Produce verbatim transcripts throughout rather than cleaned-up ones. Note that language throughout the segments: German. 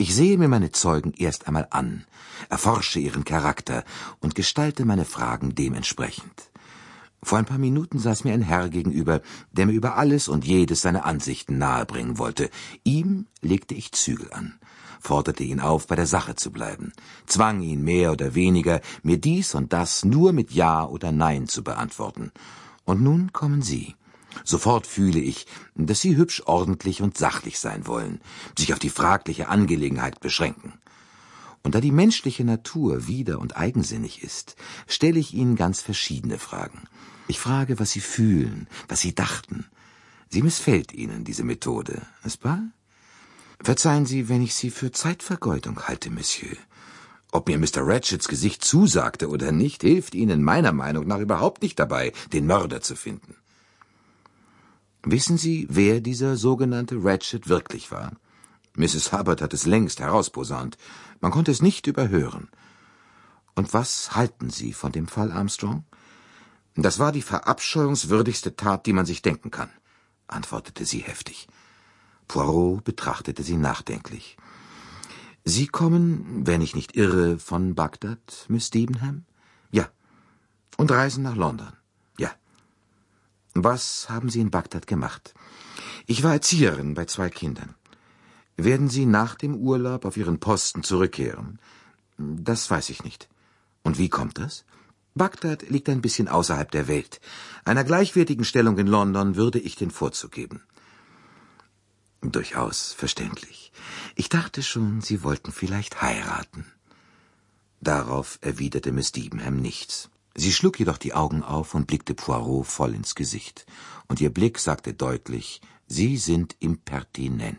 Ich sehe mir meine Zeugen erst einmal an, erforsche ihren Charakter und gestalte meine Fragen dementsprechend. Vor ein paar Minuten saß mir ein Herr gegenüber, der mir über alles und jedes seine Ansichten nahebringen wollte. Ihm legte ich Zügel an, forderte ihn auf, bei der Sache zu bleiben, zwang ihn mehr oder weniger, mir dies und das nur mit Ja oder Nein zu beantworten. Und nun kommen Sie. Sofort fühle ich, dass Sie hübsch ordentlich und sachlich sein wollen, sich auf die fragliche Angelegenheit beschränken. Und da die menschliche Natur wider- und eigensinnig ist, stelle ich Ihnen ganz verschiedene Fragen. Ich frage, was Sie fühlen, was Sie dachten. Sie missfällt Ihnen diese Methode, n'est-ce pas? Verzeihen Sie, wenn ich Sie für Zeitvergeudung halte, Monsieur. Ob mir Mister Ratchets Gesicht zusagte oder nicht, hilft Ihnen meiner Meinung nach überhaupt nicht dabei, den Mörder zu finden. Wissen Sie, wer dieser sogenannte Ratchet wirklich war? Misses Hubbard hat es längst herausposaunt. Man konnte es nicht überhören. Und was halten Sie von dem Fall Armstrong? Das war die verabscheuungswürdigste Tat, die man sich denken kann, antwortete sie heftig. Poirot betrachtete sie nachdenklich. Sie kommen, wenn ich nicht irre, von Bagdad, Miss Debenham? Ja. Und reisen nach London? Ja. Was haben Sie in Bagdad gemacht? Ich war Erzieherin bei zwei Kindern. Werden Sie nach dem Urlaub auf Ihren Posten zurückkehren? Das weiß ich nicht. Und wie kommt das? Bagdad liegt ein bisschen außerhalb der Welt. Einer gleichwertigen Stellung in London würde ich den Vorzug geben. Durchaus verständlich. Ich dachte schon, Sie wollten vielleicht heiraten. Darauf erwiderte Miss Debenham nichts. Sie schlug jedoch die Augen auf und blickte Poirot voll ins Gesicht. Und ihr Blick sagte deutlich, Sie sind impertinent.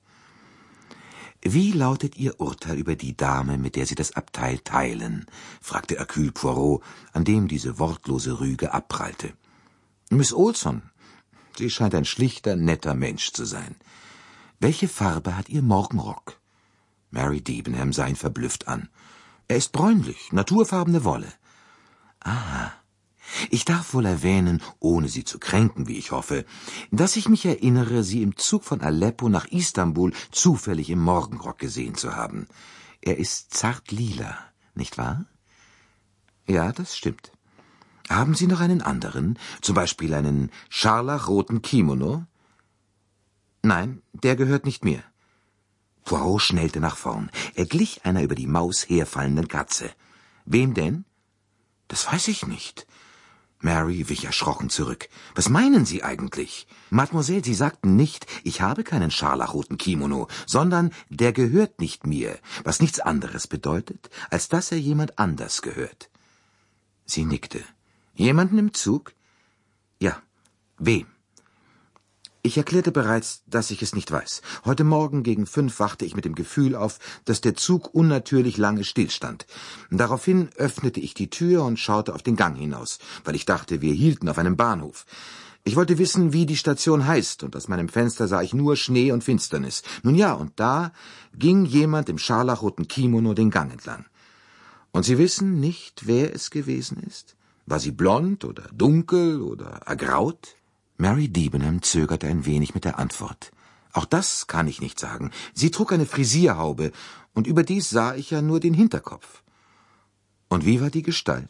»Wie lautet Ihr Urteil über die Dame, mit der Sie das Abteil teilen?« fragte Hercule Poirot, an dem diese wortlose Rüge abprallte. »Miss Olson. Sie scheint ein schlichter, netter Mensch zu sein. Welche Farbe hat Ihr Morgenrock?« Mary Debenham sah ihn verblüfft an. »Er ist bräunlich, naturfarbene Wolle.« »Ah, ich darf wohl erwähnen, ohne Sie zu kränken, wie ich hoffe, dass ich mich erinnere, Sie im Zug von Aleppo nach Istanbul zufällig im Morgenrock gesehen zu haben. Er ist zart lila, nicht wahr?« »Ja, das stimmt. Haben Sie noch einen anderen, zum Beispiel einen scharlachroten Kimono?« »Nein, der gehört nicht mir.« Poirot schnellte nach vorn. Er glich einer über die Maus herfallenden Katze. »Wem denn?« »Das weiß ich nicht.« Mary wich erschrocken zurück. »Was meinen Sie eigentlich? Mademoiselle, Sie sagten nicht, ich habe keinen scharlachroten Kimono, sondern der gehört nicht mir, was nichts anderes bedeutet, als dass er jemand anders gehört.« Sie nickte. »Jemanden im Zug?« »Ja. Wem?« »Ich erklärte bereits, dass ich es nicht weiß. Heute Morgen gegen fünf wachte ich mit dem Gefühl auf, dass der Zug unnatürlich lange stillstand. Daraufhin öffnete ich die Tür und schaute auf den Gang hinaus, weil ich dachte, wir hielten auf einem Bahnhof. Ich wollte wissen, wie die Station heißt, und aus meinem Fenster sah ich nur Schnee und Finsternis. Nun ja, und da ging jemand im scharlachroten Kimono den Gang entlang. Und Sie wissen nicht, wer es gewesen ist? War sie blond oder dunkel oder ergraut?« Mary Debenham zögerte ein wenig mit der Antwort. »Auch das kann ich nicht sagen. Sie trug eine Frisierhaube, und überdies sah ich ja nur den Hinterkopf.« »Und wie war die Gestalt?«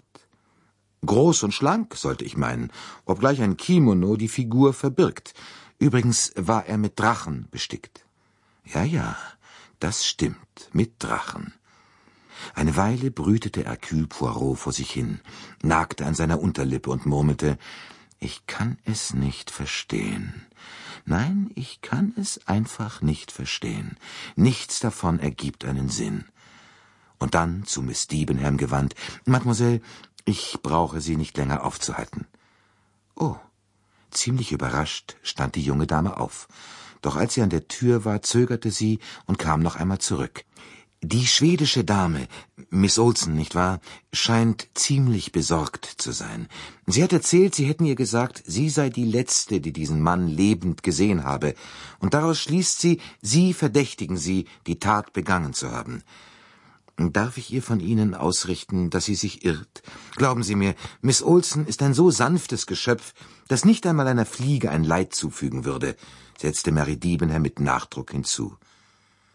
»Groß und schlank, sollte ich meinen, obgleich ein Kimono die Figur verbirgt. Übrigens war er mit Drachen bestickt.« »Ja, ja, das stimmt, mit Drachen.« Eine Weile brütete Hercule Poirot vor sich hin, nagte an seiner Unterlippe und murmelte, »Ich kann es nicht verstehen. Nein, ich kann es einfach nicht verstehen. Nichts davon ergibt einen Sinn.« Und dann zu Miss Debenham gewandt, »Mademoiselle, ich brauche Sie nicht länger aufzuhalten.« »Oh.« Ziemlich überrascht stand die junge Dame auf. Doch als sie an der Tür war, zögerte sie und kam noch einmal zurück. »Die schwedische Dame, Miss Olson, nicht wahr, scheint ziemlich besorgt zu sein. Sie hat erzählt, Sie hätten ihr gesagt, sie sei die Letzte, die diesen Mann lebend gesehen habe. Und daraus schließt sie, Sie verdächtigen sie, die Tat begangen zu haben. Darf ich ihr von Ihnen ausrichten, dass sie sich irrt? Glauben Sie mir, Miss Olson ist ein so sanftes Geschöpf, das nicht einmal einer Fliege ein Leid zufügen würde«, setzte Mary Debenham mit Nachdruck hinzu.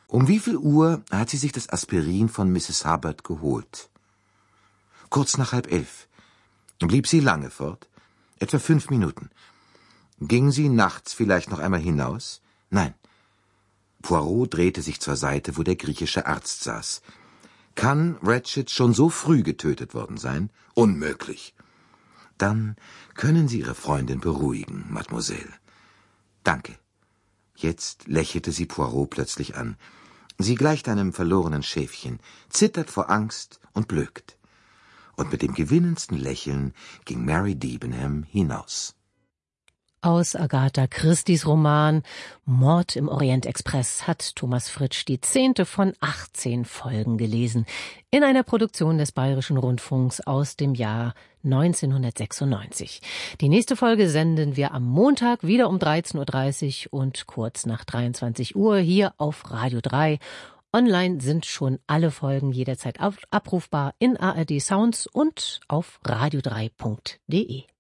Um wie viel Uhr hat sie sich das Aspirin von Misses Hubbard geholt? Kurz nach halb elf. Blieb sie lange fort? Etwa fünf Minuten. Ging sie nachts vielleicht noch einmal hinaus? Nein. Poirot drehte sich zur Seite, wo der griechische Arzt saß. Kann Ratched schon so früh getötet worden sein? Unmöglich. Dann können Sie Ihre Freundin beruhigen, Mademoiselle. Danke. Jetzt lächelte sie Poirot plötzlich an. Sie gleicht einem verlorenen Schäfchen, zittert vor Angst und blökt. Und mit dem gewinnendsten Lächeln ging Mary Debenham hinaus. Aus Agatha Christie's Roman Mord im Orient-Express hat Thomas Fritsch die zehnte von achtzehn Folgen gelesen, in einer Produktion des Bayerischen Rundfunks aus dem Jahr neunzehnhundertsechsundneunzig. Die nächste Folge senden wir am Montag wieder um dreizehn Uhr dreißig und kurz nach dreiundzwanzig Uhr hier auf Radio drei. Online sind schon alle Folgen jederzeit abrufbar in A R D Sounds und auf radio drei punkt de.